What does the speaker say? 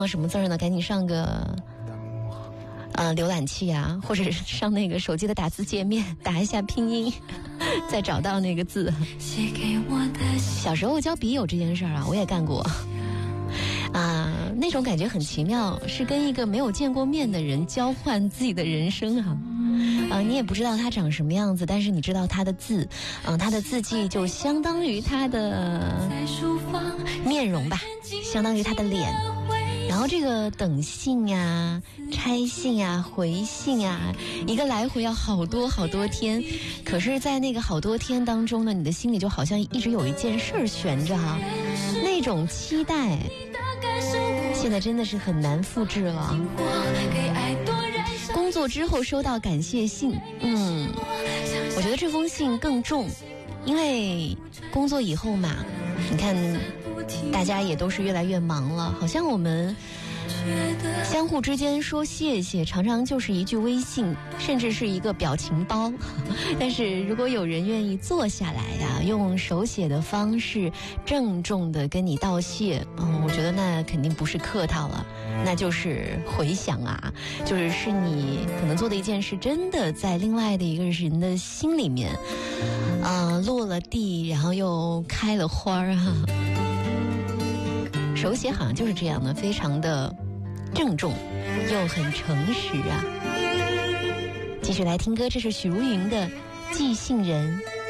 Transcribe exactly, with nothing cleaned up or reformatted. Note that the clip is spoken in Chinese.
什么字儿呢？赶紧上个呃浏览器啊，或者是上那个手机的打字界面，打一下拼音，再找到那个字。小时候交笔友这件事儿啊，我也干过。啊，那种感觉很奇妙，是跟一个没有见过面的人交换自己的人生啊。啊，你也不知道他长什么样子，但是你知道他的字，嗯，他的字迹就相当于他的面容吧，相当于他的脸。然后这个等信呀、拆信呀、回信呀，一个来回要好多好多天。可是在那个好多天当中呢，你的心里就好像一直有一件事儿悬着哈，那种期待现在真的是很难复制了。工作之后收到感谢信，嗯，我觉得这封信更重，因为工作以后嘛，你看大家也都是越来越忙了，好像我们相互之间说谢谢常常就是一句微信，甚至是一个表情包。但是如果有人愿意坐下来呀、啊，用手写的方式郑重的跟你道谢，嗯，我觉得那肯定不是客套了，那就是回响啊，就是是你可能做的一件事真的在另外的一个人的心里面啊、呃、落了地，然后又开了花啊。手写好像就是这样的，非常的郑重又很诚实啊。继续来听歌，这是许茹芸的《寄信人》。